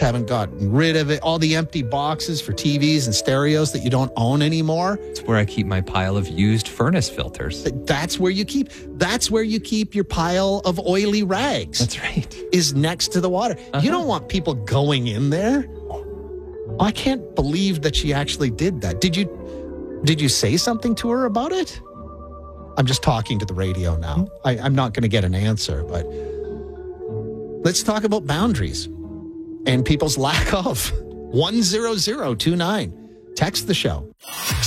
haven't gotten rid of it. All the empty boxes for TVs and stereos that you don't own anymore. It's where I keep my pile of used furnace filters. That's where you keep your pile of oily rags. That's right. Is next to the water. You don't want people going in there. I can't believe that she actually did that. Did you say something to her about it? I'm just talking to the radio now. I'm not going to get an answer, but let's talk about boundaries and people's lack of. 10029. Text the show.